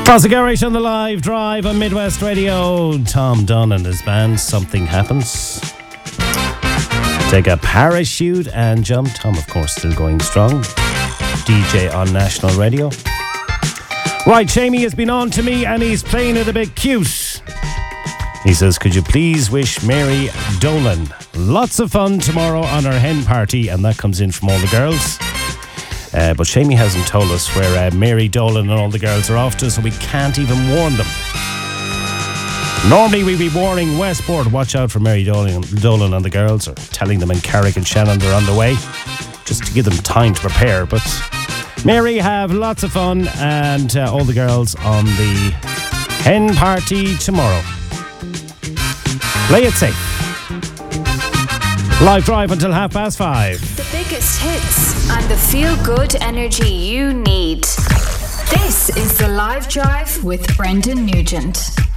Fozzie Garage on the live drive on Midwest Radio. Tom Dunn and his band, Something Happens. Take a parachute and jump. Tom, of course, still going strong. DJ on National Radio. Right, Shamey has been on to me and he's playing it a bit cute. He says, could you please wish Mary Dolan lots of fun tomorrow on her hen party? And that comes in from all the girls. But Shamey hasn't told us where Mary Dolan and all the girls are off to, so we can't even warn them. Normally we'd be warning Westport, watch out for Mary Dolan and the girls, or telling them in Carrick and Shannon they're on the way, just to give them time to prepare. But Mary, have lots of fun, and all the girls on the hen party tomorrow. Play it safe. Live drive until 5:30. The biggest hits and the feel-good energy you need. This is the Live Drive with Brendan Nugent.